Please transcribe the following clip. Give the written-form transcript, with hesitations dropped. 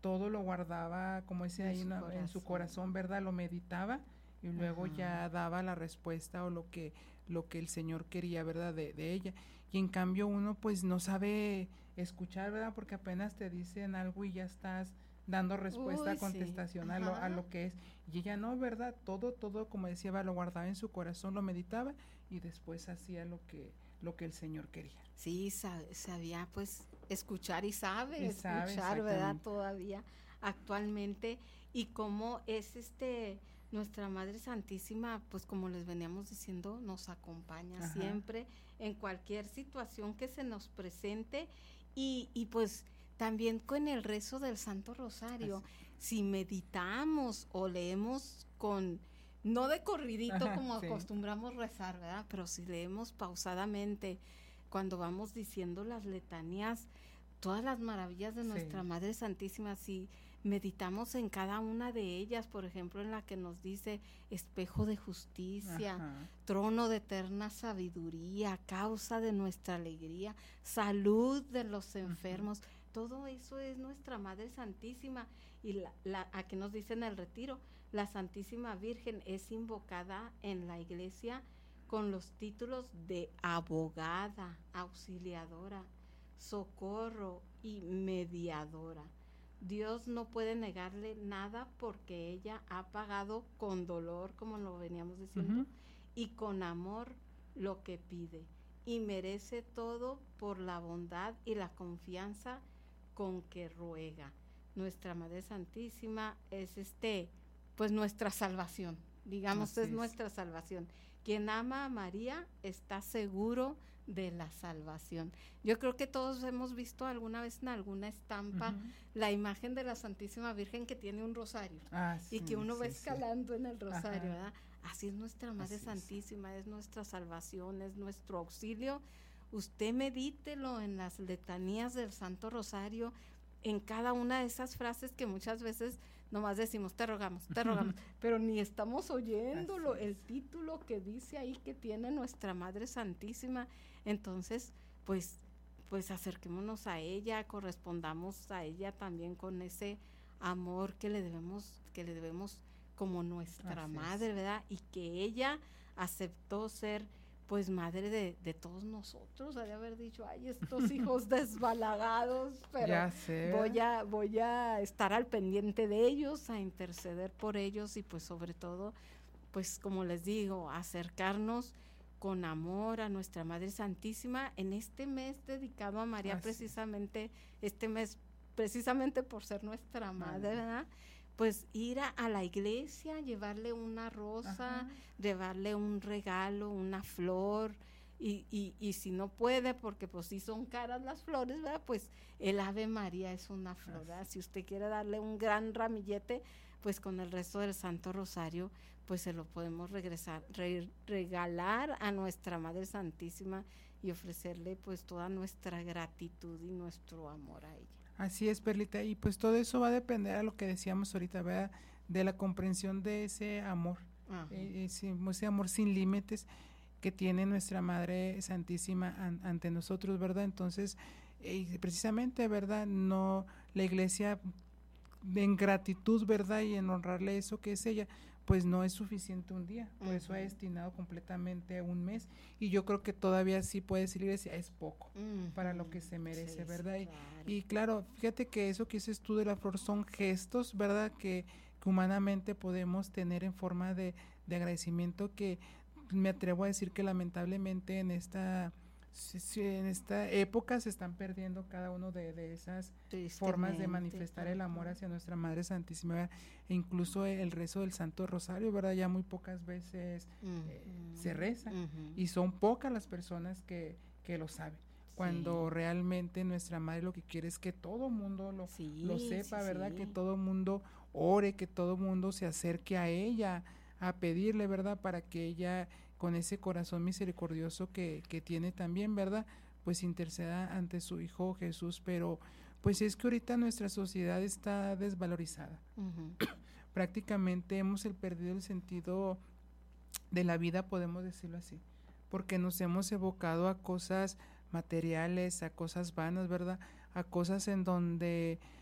todo lo guardaba, como dice ahí, en su corazón, ¿verdad? Lo meditaba y luego ya daba la respuesta o lo que el Señor quería, ¿verdad? De ella. Y en cambio uno pues no sabe escuchar, ¿verdad? Porque apenas te dicen algo y ya estás dando respuesta, contestación a lo que es. Y ella no, ¿verdad? Todo, como decía, lo guardaba en su corazón, lo meditaba y después hacía lo que el Señor quería. Sí, sabía pues escuchar y sabe escuchar, ¿verdad? Todavía actualmente. Y cómo es nuestra Madre Santísima, pues como les veníamos diciendo, nos acompaña siempre en cualquier situación que se nos presente y pues también con el rezo del Santo Rosario. Si meditamos o leemos no de corridito como acostumbramos rezar, ¿verdad? Pero si leemos pausadamente, cuando vamos diciendo las letanías, todas las maravillas de nuestra Madre Santísima, si meditamos en cada una de ellas, por ejemplo, en la que nos dice espejo de justicia, trono de eterna sabiduría, causa de nuestra alegría, salud de los enfermos, todo eso es nuestra Madre Santísima. Y aquí nos dice en el retiro, la Santísima Virgen es invocada en la iglesia con los títulos de abogada, auxiliadora, socorro y mediadora. Dios no puede negarle nada porque ella ha pagado con dolor, como lo veníamos diciendo, y con amor lo que pide. Y merece todo por la bondad y la confianza con que ruega. Nuestra Madre Santísima es pues nuestra salvación, digamos, es nuestra salvación. Quien ama a María está seguro de la salvación. Yo creo que todos hemos visto alguna vez en alguna estampa la imagen de la Santísima Virgen que tiene un rosario y que uno va escalando en el rosario, ¿verdad? Así es nuestra Madre Santísima, es nuestra salvación, es nuestro auxilio. Usted medítelo en las letanías del Santo Rosario, en cada una de esas frases que muchas veces nomás decimos, te rogamos, pero ni estamos oyéndolo, el título que dice ahí que tiene nuestra Madre Santísima. Entonces, pues acerquémonos a ella, correspondamos a ella también con ese amor que le debemos como nuestra madre, ¿verdad? Y que ella aceptó ser pues madre de todos nosotros, de haber dicho, ay, estos hijos desbalagados, pero voy a estar al pendiente de ellos, a interceder por ellos y pues sobre todo, pues como les digo, acercarnos con amor a nuestra Madre Santísima en este mes dedicado a María, precisamente, este mes precisamente por ser nuestra madre, ¿verdad? Pues ir a la iglesia, llevarle una rosa, llevarle un regalo, una flor, y si no puede, porque pues sí son caras las flores, ¿verdad? Pues el Ave María es una flor, ¿verdad? Si usted quiere darle un gran ramillete, pues con el resto del Santo Rosario, pues se lo podemos regalar a nuestra Madre Santísima y ofrecerle pues toda nuestra gratitud y nuestro amor a ella. Así es, Perlita, y pues todo eso va a depender a lo que decíamos ahorita, ¿verdad? De la comprensión de ese amor, ese amor sin límites que tiene nuestra Madre Santísima ante nosotros, ¿verdad? Entonces, precisamente, ¿verdad? No, la Iglesia en gratitud, ¿verdad? Y en honrarle eso que es ella, pues no es suficiente un día, por eso ha destinado completamente un mes, y yo creo que todavía sí puede decir Iglesia, es poco para lo que se merece, ¿verdad? Sí, claro. Y claro, fíjate que eso que dices tú de la flor son gestos, ¿verdad? Que humanamente podemos tener en forma de agradecimiento, que me atrevo a decir que lamentablemente en esta época se están perdiendo cada uno de esas formas de manifestar el amor hacia nuestra Madre Santísima, ¿verdad? E incluso el rezo del Santo Rosario, ¿verdad? Ya muy pocas veces se reza, y son pocas las personas que lo saben, cuando realmente nuestra Madre lo que quiere es que todo mundo lo sepa, ¿verdad? Que todo mundo ore, que todo mundo se acerque a ella a pedirle, ¿verdad? Para que ella, con ese corazón misericordioso que tiene también, ¿verdad? Pues interceda ante su Hijo Jesús. Pero pues es que ahorita nuestra sociedad está desvalorizada. Prácticamente hemos perdido el sentido de la vida, podemos decirlo así, porque nos hemos evocado a cosas materiales, a cosas vanas, ¿verdad? A cosas en donde